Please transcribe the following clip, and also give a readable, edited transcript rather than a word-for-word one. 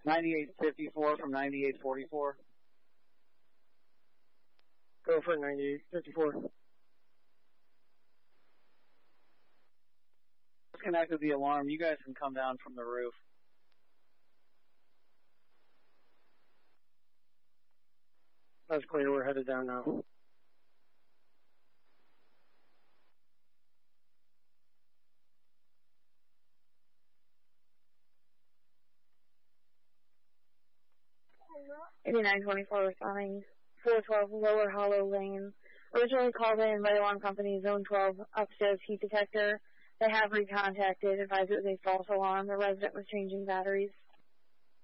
9854 from 9844. Go for 9854. Disconnected the alarm. You guys can come down from the roof. That's clear. We're headed down now. $8924 responding 412 Lower Hollow Lane. Originally called in by the alarm company, Zone 12, upstairs heat detector. They have recontacted, advised it was a false alarm. The resident was changing batteries.